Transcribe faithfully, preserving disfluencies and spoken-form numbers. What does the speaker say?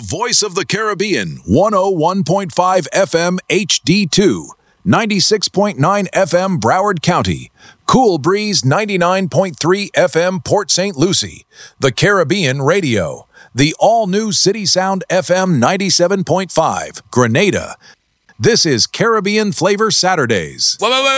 voice of the Caribbean, one oh one point five F M H D two, ninety-six point nine F M Broward County, Cool Breeze ninety-nine point three F M Port Saint Lucie, the Caribbean Radio, the all-new City Sound F M ninety-seven point five, Grenada. This is Caribbean Flavor Saturdays. Wait, wait, wait.